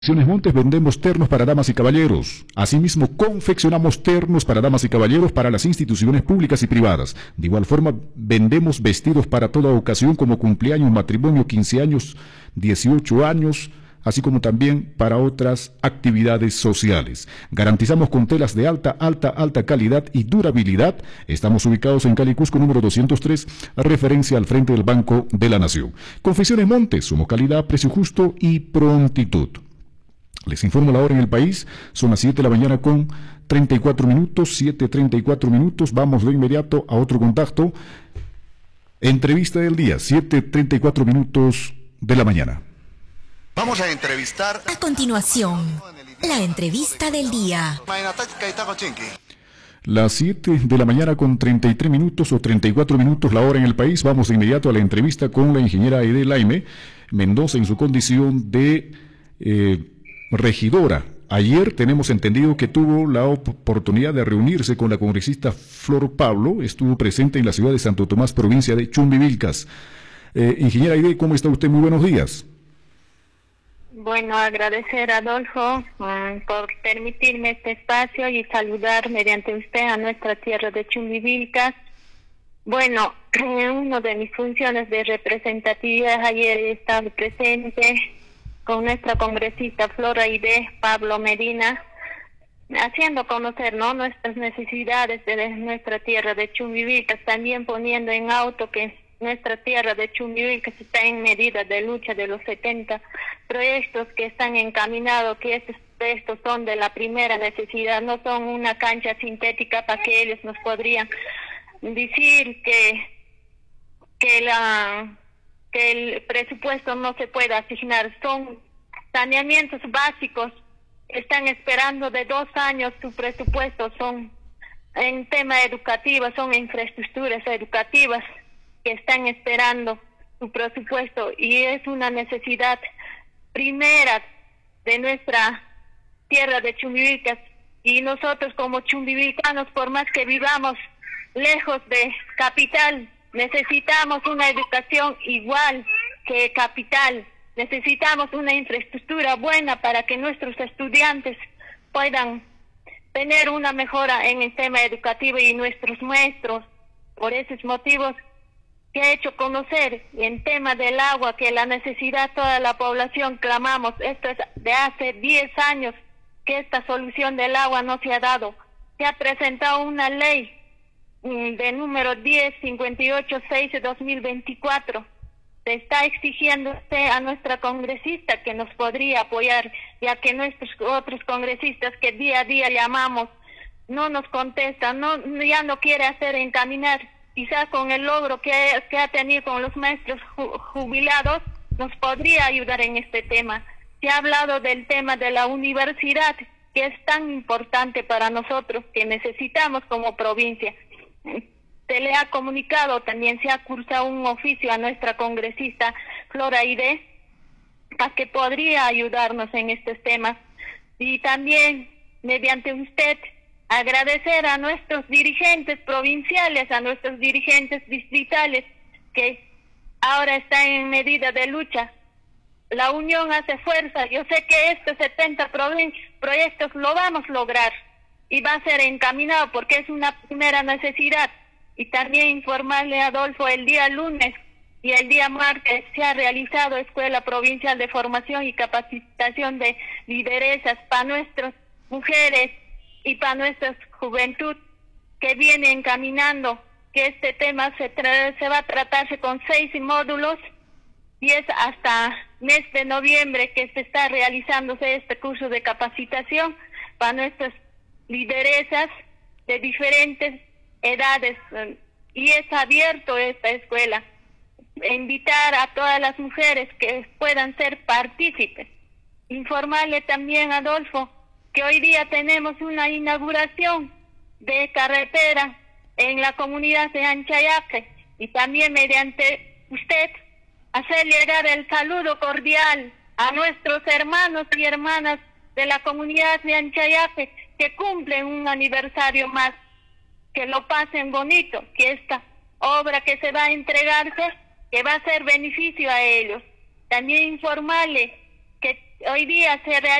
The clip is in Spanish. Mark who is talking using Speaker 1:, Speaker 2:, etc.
Speaker 1: Montes vendemos ternos para damas y caballeros. Asimismo, confeccionamos ternos para damas y caballeros para las instituciones públicas y privadas. De igual forma, vendemos vestidos para toda ocasión como cumpleaños, matrimonio, 15 años, 18 años, así como también para otras actividades sociales. Garantizamos con telas de alta calidad y durabilidad. Estamos ubicados en Cali, Cusco, número 203, referencia al frente del Banco de la Nación. Confecciones Montes, somos calidad, precio justo y prontitud. Les informo la hora en el país, son las 7 de la mañana con 34 minutos, 7:34 minutos. Vamos de inmediato a otro contacto. Entrevista del día, 7:34 minutos de la mañana.
Speaker 2: Vamos a entrevistar...
Speaker 3: A continuación, la entrevista del día.
Speaker 1: Las 7 de la mañana con 33 minutos o 34 minutos la hora en el país. Vamos de inmediato a la entrevista con la ingeniera Aide Laime Mendoza en su condición de... regidora. Ayer tenemos entendido que tuvo la oportunidad de reunirse con la congresista Flor Pablo, estuvo presente en la ciudad de Santo Tomás, provincia de Chumbivilcas. Ingeniera Aide, ¿cómo está usted? Muy buenos días.
Speaker 4: Bueno, agradecer a Adolfo por permitirme este espacio y saludar mediante usted a nuestra tierra de Chumbivilcas. Bueno, una de mis funciones de representatividad ayer he estado presente con nuestra congresista Flor Aide Pablo Medina, haciendo conocer, ¿no?, nuestras necesidades de nuestra tierra de Chumbivilcas, también poniendo en auto que nuestra tierra de Chumbivilcas está en medida de lucha de los 70 proyectos que están encaminados, que estos proyectos son de la primera necesidad, no son una cancha sintética para que ellos nos podrían decir que el presupuesto no se puede asignar, son saneamientos básicos, están esperando de 2 años su presupuesto, son en tema educativo, son infraestructuras educativas que están esperando su presupuesto y es una necesidad primera de nuestra tierra de Chumbivilcas y nosotros como chumbivilcanos, por más que vivamos lejos de capital, necesitamos una educación igual que capital, necesitamos una infraestructura buena para que nuestros estudiantes puedan tener una mejora en el tema educativo y nuestros maestros. Por esos motivos que he hecho conocer en tema del agua, que la necesidad toda la población clamamos, esto es de hace 10 años que esta solución del agua no se ha dado. Se ha presentado una ley de número 1058-6 de 2024. Se está exigiendo a nuestra congresista que nos podría apoyar, ya que nuestros otros congresistas que día a día llamamos no nos contestan, ya no quiere hacer encaminar, quizás con el logro que ha tenido con los maestros jubilados, nos podría ayudar en este tema. Se ha hablado del tema de la universidad, que es tan importante para nosotros, que necesitamos como provincia. Se le ha comunicado, también se ha cursado un oficio a nuestra congresista Flor Aide para que podría ayudarnos en estos temas. Y también, mediante usted, agradecer a nuestros dirigentes provinciales, a nuestros dirigentes distritales, que ahora están en medida de lucha. La unión hace fuerza. Yo sé que estos 70 proyectos lo vamos a lograr y va a ser encaminado porque es una primera necesidad. Y también informarle a Adolfo, el día lunes y el día martes se ha realizado Escuela Provincial de Formación y Capacitación de Lideresas para nuestras mujeres y para nuestra juventud, que viene encaminando que este tema se va a tratarse con 6 módulos y es hasta mes de noviembre que se está realizándose este curso de capacitación para nuestras lideresas de diferentes edades, y es abierto esta escuela. Invitar a todas las mujeres que puedan ser partícipes. Informarle también, Adolfo, que hoy día tenemos una inauguración de carretera en la comunidad de Anchayape y también mediante usted hacer llegar el saludo cordial a nuestros hermanos y hermanas de la comunidad de Anchayape que cumplen un aniversario más. Que lo pasen bonito, que esta obra que se va a entregarse, que va a ser beneficio a ellos. También informarle que Hoy día se realiza